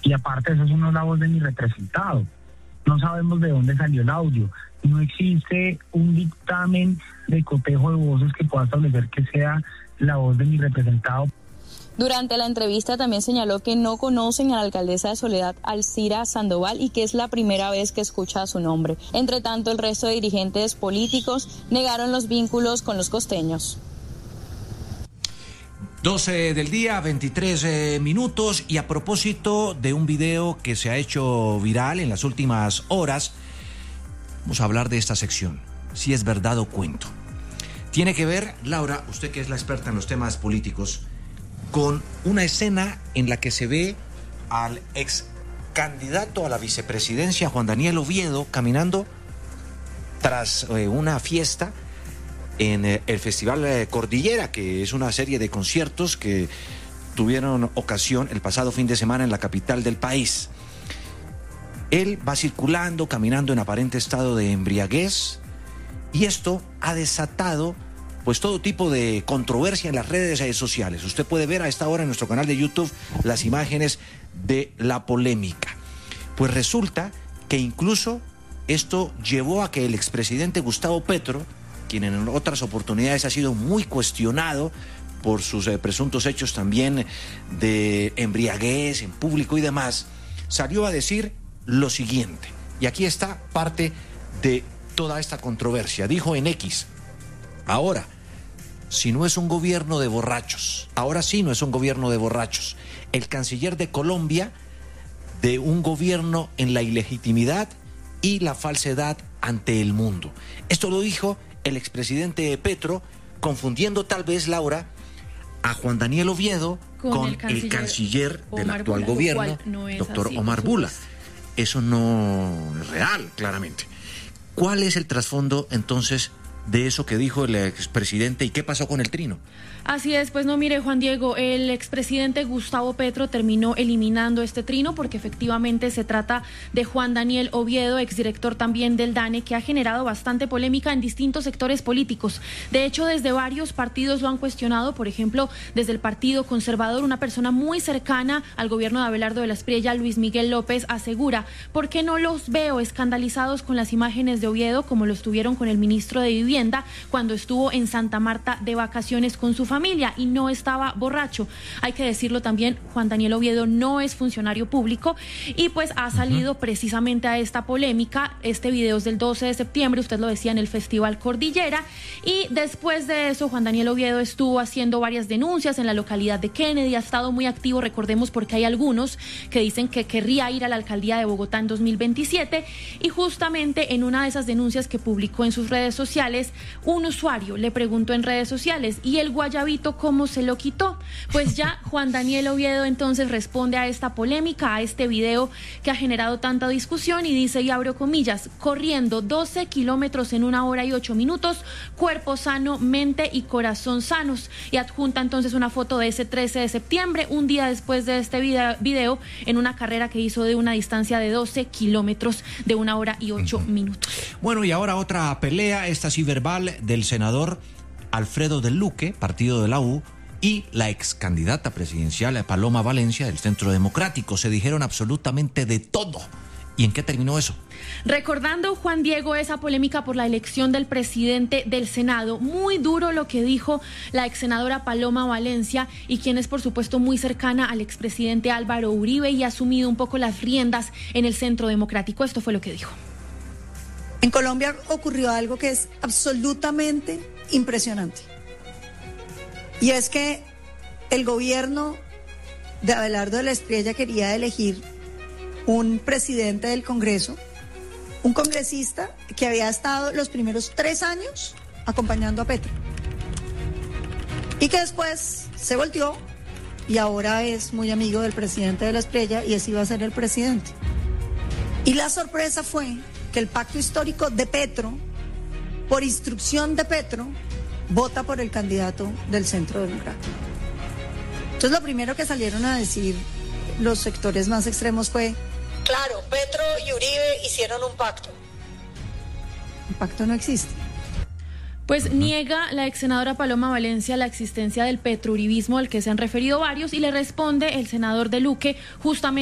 Y aparte eso no es la voz de mi representado. No sabemos de dónde salió el audio. No existe un dictamen de cotejo de voces que pueda establecer que sea la voz de mi representado. Durante la entrevista también señaló que no conocen a la alcaldesa de Soledad, Alcira Sandoval, y que es la primera vez que escucha su nombre. Entre tanto, el resto de dirigentes políticos negaron los vínculos con los costeños. 12 del día, 23 minutos, y a propósito de un video que se ha hecho viral en las últimas horas, vamos a hablar de esta sección, si es verdad o cuento. Tiene que ver, Laura, usted que es la experta en los temas políticos, con una escena en la que se ve al ex candidato a la vicepresidencia, Juan Daniel Oviedo, caminando tras una fiesta en el Festival Cordillera, que es una serie de conciertos que tuvieron ocasión el pasado fin de semana en la capital del país. Él va circulando, caminando en aparente estado de embriaguez, y esto ha desatado pues todo tipo de controversia en las redes sociales. Usted puede ver a esta hora en nuestro canal de YouTube las imágenes de la polémica. Pues resulta que incluso esto llevó a que el expresidente Gustavo Petro, quien en otras oportunidades ha sido muy cuestionado por sus presuntos hechos también de embriaguez en público y demás, salió a decir lo siguiente. Y aquí está parte de toda esta controversia. Dijo en X: ahora, si no es un gobierno de borrachos, ahora sí no es un gobierno de borrachos. El canciller de Colombia, de un gobierno en la ilegitimidad y la falsedad ante el mundo. Esto lo dijo el expresidente Petro, confundiendo tal vez, Laura, a Juan Daniel Oviedo con el canciller del actual gobierno, doctor Omar Bula. Eso no es real, claramente. ¿Cuál es el trasfondo, entonces, de eso que dijo el expresidente y qué pasó con el trino? Así es, pues no, mire, Juan Diego, el expresidente Gustavo Petro terminó eliminando este trino porque efectivamente se trata de Juan Daniel Oviedo, exdirector también del DANE, que ha generado bastante polémica en distintos sectores políticos. De hecho, desde varios partidos lo han cuestionado, por ejemplo, desde el Partido Conservador, una persona muy cercana al gobierno de Abelardo de la Espriella, Luis Miguel López, asegura: ¿por qué no los veo escandalizados con las imágenes de Oviedo como lo estuvieron con el ministro de Vivienda cuando estuvo en Santa Marta de vacaciones con su familia y no estaba borracho? Hay que decirlo también, Juan Daniel Oviedo no es funcionario público y pues ha salido precisamente a esta polémica. Este video es del 12 de septiembre, usted lo decía, en el Festival Cordillera, y después de eso Juan Daniel Oviedo estuvo haciendo varias denuncias en la localidad de Kennedy, ha estado muy activo, recordemos, porque hay algunos que dicen que querría ir a la alcaldía de Bogotá en 2027, y justamente en una de esas denuncias que publicó en sus redes sociales, un usuario le preguntó en redes sociales: ¿y el guayabito cómo se lo quitó? Pues ya Juan Daniel Oviedo entonces responde a esta polémica, a este video que ha generado tanta discusión, y dice, y abro comillas: corriendo 12 kilómetros en 1 hora y 8 minutos, cuerpo sano, mente y corazón sanos. Y adjunta entonces una foto de ese 13 de septiembre, un día después de este video, en una carrera que hizo de una distancia de 12 kilómetros de 1 hora y 8 minutos. Bueno, y ahora otra pelea, esta sí verbal, del senador Alfredo del Luque, partido de la U, y la ex candidata presidencial Paloma Valencia, del Centro Democrático. Se dijeron absolutamente de todo. ¿Y en qué terminó eso? Recordando, Juan Diego, esa polémica por la elección del presidente del Senado, muy duro lo que dijo la ex senadora Paloma Valencia, y quien es por supuesto muy cercana al expresidente Álvaro Uribe y ha asumido un poco las riendas en el Centro Democrático. Esto fue lo que dijo. En Colombia ocurrió algo que es absolutamente impresionante, y es que el gobierno de Abelardo de la Espriella quería elegir un presidente del Congreso, un congresista que había estado los primeros 3 años acompañando a Petro y que después se volteó y ahora es muy amigo del presidente de la Espriella y ese iba a ser el presidente. Y la sorpresa fue que el pacto histórico de Petro, por instrucción de Petro, vota por el candidato del Centro Democrático. Entonces lo primero que salieron a decir los sectores más extremos fue: claro, Petro y Uribe hicieron un pacto. El pacto no existe. Pues niega la ex senadora Paloma Valencia la existencia del petrouribismo al que se han referido varios, y le responde el senador del Luque justamente